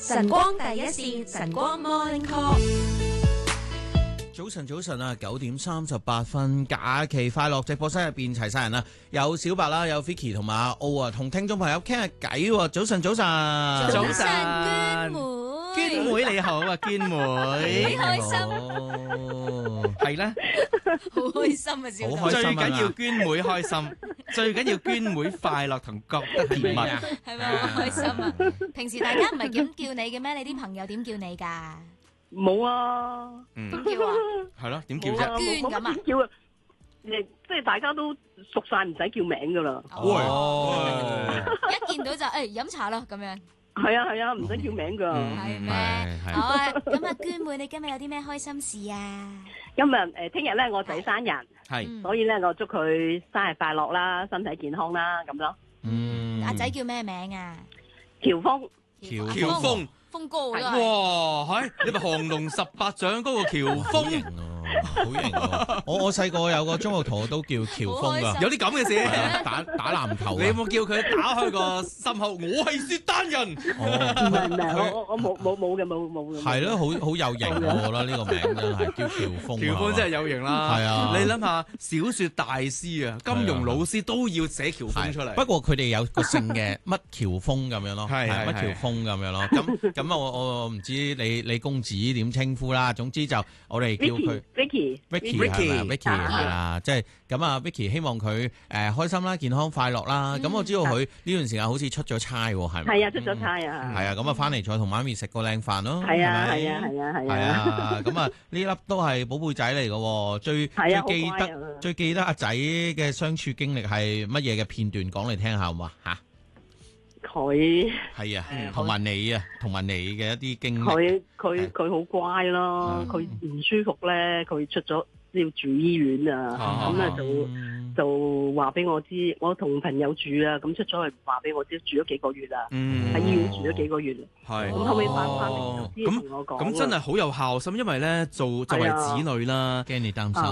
晨光第一線，晨光 Morning Call。 早晨啊，9:38，假期快樂！直播室入邊齊晒人啦，有小白啦，有 Vicky 同埋阿奧啊，同聽眾朋友傾下偈喎。早晨， 娟妹你好啊，娟妹， 幾開心， 係咧， 好開心啊！笑到最緊要娟妹開心，最緊要娟妹快樂同覺得甜蜜， 係咪好開心啊？平時大家唔係咁叫你嘅咩？你啲朋友點叫你㗎？ 冇啊， 點叫啊？ 係咯，點叫啫？ 阿娟咁啊？ 點叫啊？即係大家都熟晒，唔使叫名噶啦。 一見到就飲茶咯咁樣。 係啊，唔使叫名噶。 係咩？好啊！咁啊，娟妹，你今日有啲咩開心事啊？ 今日聽日咧我仔生日， 係， 所以咧我祝佢生日快樂啦，身體健康啦，咁咯。 阿仔叫咩名啊？ 喬峰， 喬峰， 峰哥都係。 哇，係你咪降龍18掌嗰個喬峰， 好型喎！我細個有個中學同學都叫喬峰噶， 有啲咁嘅事， 打籃球。 你有冇叫佢打開個心口？我係薛丹人。 唔係，我冇嘅。 係咯，好有型喎！我覺得呢個名真係叫喬峰。 喬峰真係有型啦。 係啊， 你諗下，小説大師啊，金庸老師都要寫喬峰出嚟。 不過佢哋有個姓嘅乜喬峰咁樣咯， 係乜喬峰咁樣咯。咁我唔知你公子點稱呼啦。總之就我哋叫佢。 Vicky 係咪 Vicky 係啦，即係咁啊 Vicky 希望佢開心啦、健康快樂啦。咁我知道佢呢段時間好似出咗差喎，係咪？ 係啊，出咗差啊。係啊，咁啊翻嚟再同媽咪食個靚飯咯。 係啊， 咁啊呢粒都係寶貝仔嚟嘅，最記得阿仔嘅相處經歷係乜嘢嘅片段講嚟聽下好嘛嚇？ 佢係啊，同埋你嘅一啲經歷。 佢好乖咯，佢唔舒服咧，佢出咗要住醫院啊，咁啊就話俾我知，我同朋友住啊，咁出咗去話俾我知，住咗幾個月啦，喺醫院住咗幾個月， 係咁後尾翻嚟就知同我講， 咁真係好有孝心，因為咧作為子女啦， 驚你擔心。